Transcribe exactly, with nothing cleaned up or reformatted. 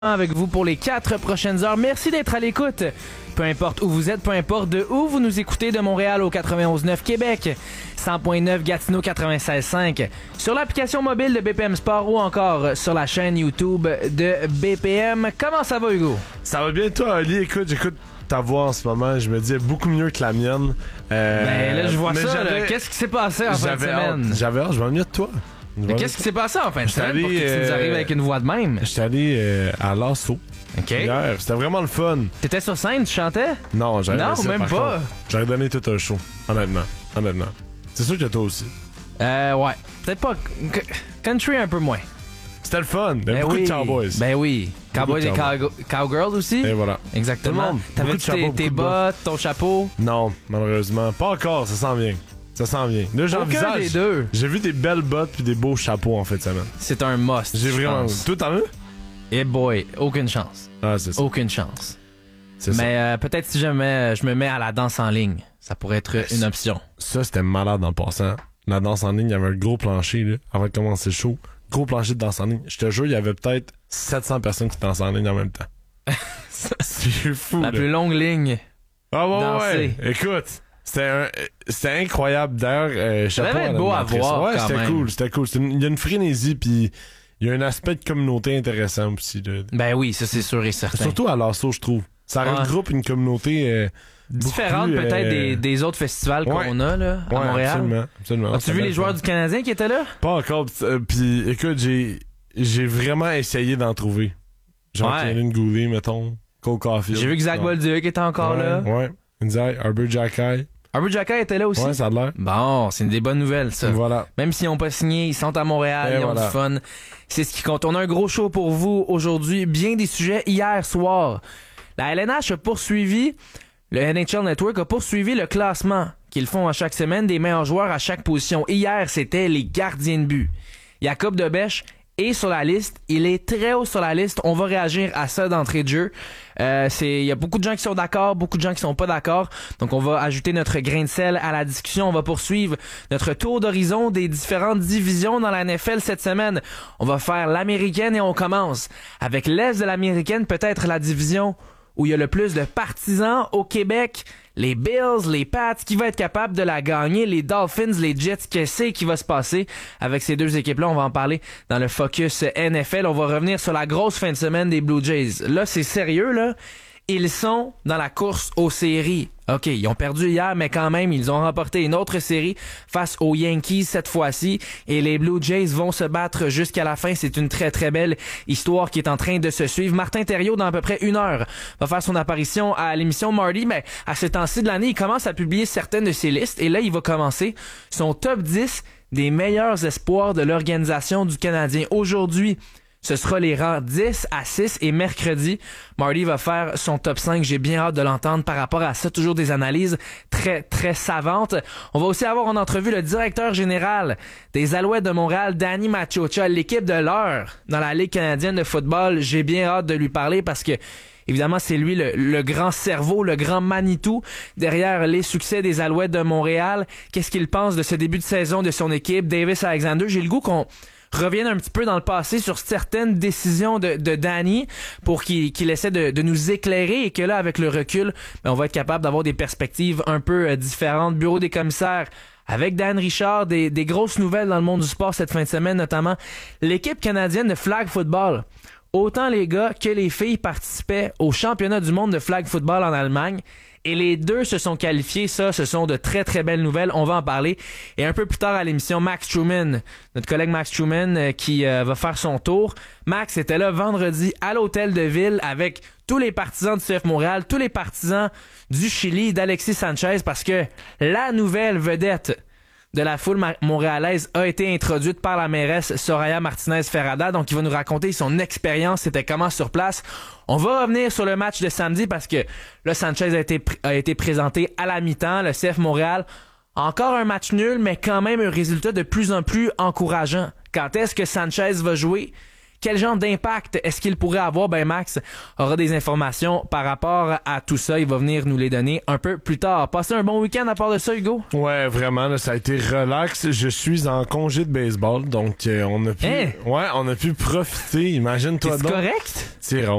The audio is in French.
Avec vous pour les quatre prochaines heures. Merci d'être à l'écoute. Peu importe où vous êtes, peu importe de où vous nous écoutez, de Montréal au quatre-vingt-onze neuf Québec, cent point neuf Gatineau quatre-vingt-seize cinq, sur l'application mobile de B P M Sport ou encore sur la chaîne YouTube de B P M. Comment ça va, Hugo? Ça va bien, toi, Ali? Écoute, j'écoute ta voix en ce moment. Je me dis beaucoup mieux que la mienne. Euh, ben là, je vois ça. Là. Qu'est-ce qui s'est passé en fin de semaine? Hâte, j'avais hâte, je m'ennuie de toi. Mais qu'est-ce qui s'est passé en fin de semaine allé, pour que tu nous arrives avec une voix de même? J'étais allé euh, à l'Assaut. OK. Hier, c'était vraiment le fun. T'étais sur scène, tu chantais? Non, j'avais Non, ça, même pas. Contre, j'aurais donné tout un show, honnêtement. Honnêtement. C'est sûr que toi aussi. Euh, ouais. Peut-être pas. Country un peu moins. C'était le fun. Il y ben avait beaucoup oui. de cowboys. Ben oui. Cowboys et cow- cowgirls aussi. Et voilà. Exactement. T'avais tes, tes bottes, ton chapeau? Non, malheureusement. Pas encore, ça s'en vient. Ça s'en vient. Là, j'envisage. Aucun des deux. J'ai vu des belles bottes puis des beaux chapeaux en fait de semaine. C'est un must. J'ai vraiment. Toi, t'en as? Eh boy, aucune chance. Ah, c'est ça. Aucune chance. C'est Mais euh, peut-être si jamais je me mets à la danse en ligne, ça pourrait être une option. Ça, c'était malade en passant. La danse en ligne, il y avait un gros plancher là, avant de commencer le show. Gros plancher de danse en ligne. Je te jure, il y avait peut-être sept cents personnes qui dansaient en ligne en même temps. C'est fou. La là. plus longue ligne. Ah ouais, danser. ouais. Écoute. C'était un, c'était incroyable d'ailleurs. Euh, ça devait être beau à voir. Ouais, quand c'était même. cool, c'était cool. C'était une, il y a une frénésie puis il y a un aspect de communauté intéressant aussi. Là. Ben oui, ça c'est sûr et certain. Surtout à l'Assaut, je trouve. Ça ouais. regroupe une communauté euh, différente plus, peut-être euh... des, des autres festivals ouais. qu'on a là à ouais, Montréal. Absolument, absolument. As-tu vu les joueurs du Canadien qui étaient là? Pas encore. Euh, puis écoute, j'ai j'ai vraiment essayé d'en trouver. Genre ouais. Kevin Goulet, mettons, Cole Caulfield. J'ai vu que Zach ouais. Bolduc était encore ouais, là. Ouais. Inzai, Arbor Xhekaj. Arbor Xhekaj était là aussi? Ouais, ça a l'air. Bon, c'est une des bonnes nouvelles, ça. Voilà. Même s'ils n'ont pas signé, ils sont à Montréal, Et ils ont voilà. du fun. C'est ce qui compte. On a un gros show pour vous aujourd'hui. Bien des sujets. Hier soir, la L N H a poursuivi, le N H L Network a poursuivi le classement qu'ils font à chaque semaine des meilleurs joueurs à chaque position. Hier, c'était les gardiens de but. Jacob Debèche est sur la liste. Il est très haut sur la liste. On va réagir à ça d'entrée de jeu. Euh, c'est, il y a beaucoup de gens qui sont d'accord, beaucoup de gens qui sont pas d'accord. Donc, on va ajouter notre grain de sel à la discussion. On va poursuivre notre tour d'horizon des différentes divisions dans la N F L cette semaine. On va faire l'américaine et on commence avec l'Est de l'américaine, peut-être la division où il y a le plus de partisans au Québec. Les Bills, les Pats, qui va être capable de la gagner, les Dolphins, les Jets, qu'est-ce qui va se passer avec ces deux équipes-là? On va en parler dans le Focus N F L. On va revenir sur la grosse fin de semaine des Blue Jays. Là, c'est sérieux, là. Ils sont dans la course aux séries. OK, ils ont perdu hier, mais quand même, ils ont remporté une autre série face aux Yankees cette fois-ci. Et les Blue Jays vont se battre jusqu'à la fin. C'est une très, très belle histoire qui est en train de se suivre. Martin Thériault, dans à peu près une heure, va faire son apparition à l'émission Marty. Mais à ce temps-ci de l'année, il commence à publier certaines de ses listes. Et là, il va commencer son top dix des meilleurs espoirs de l'organisation du Canadien. Aujourd'hui, ce sera les rangs dix à six et mercredi, Marty va faire son top cinq. J'ai bien hâte de l'entendre par rapport à ça. Toujours des analyses très, très savantes. On va aussi avoir en entrevue le directeur général des Alouettes de Montréal, Danny Machocha, l'équipe de l'heure dans la Ligue canadienne de football. J'ai bien hâte de lui parler parce que évidemment, c'est lui le, le grand cerveau, le grand Manitou derrière les succès des Alouettes de Montréal. Qu'est-ce qu'il pense de ce début de saison de son équipe? Davis Alexander, j'ai le goût qu'on revienne un petit peu dans le passé sur certaines décisions de, de Danny pour qu'il, qu'il essaie de, de nous éclairer et que là, avec le recul, ben, on va être capable d'avoir des perspectives un peu euh, différentes. Bureau des commissaires avec Dan Richard, des, des grosses nouvelles dans le monde du sport cette fin de semaine, notamment l'équipe canadienne de flag football. Autant les gars que les filles participaient au championnat du monde de flag football en Allemagne. Et les deux se sont qualifiés. Ça, ce sont de très, très belles nouvelles. On va en parler. Et un peu plus tard à l'émission, Max Truman, notre collègue Max Truman, euh, qui euh, va faire son tour. Max était là vendredi à l'hôtel de ville avec tous les partisans du C F Montréal, tous les partisans du Chili, d'Alexis Sanchez, parce que la nouvelle vedette de la foule montréalaise a été introduite par la mairesse Soraya Martinez-Ferrada. Donc, il va nous raconter son expérience, c'était comment sur place. On va revenir sur le match de samedi parce que là, Sanchez a été, a été présenté à la mi-temps. Le C F Montréal, encore un match nul, mais quand même un résultat de plus en plus encourageant. Quand est-ce que Sanchez va jouer? Quel genre d'impact est-ce qu'il pourrait avoir? Ben Max aura des informations par rapport à tout ça. Il va venir nous les donner un peu plus tard. Passez un bon week-end à part de ça, Hugo? Ouais, vraiment, là, ça a été relax. Je suis en congé de baseball, donc euh, on a pu... Hein? Ouais, on a pu profiter. Imagine-toi C'est donc. correct? Tire